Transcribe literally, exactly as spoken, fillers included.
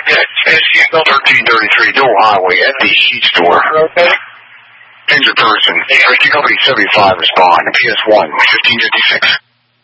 thirteen thirty-three Dual Highway at the Sheet Store. Okay. Injured person. Rescue Company seventy-five respond. P S one, fifteen fifty-six.